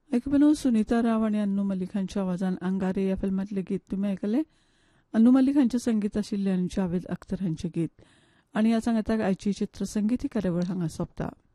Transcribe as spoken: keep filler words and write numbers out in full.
ऐकून सुनीता राव आणि अन्नू मलिक हांच्या आवाजान अंगारे ह्या फिल्मातले गीत तुम्ही ऐकले. अन्नू मलिक हांचे संगीत आशिल्ले आनी जावेद अख्तर हांचे गीत. आणि ह्या सांगताक आयची चित्रसंगीत ही कार्यावळ हांगा सोंपता.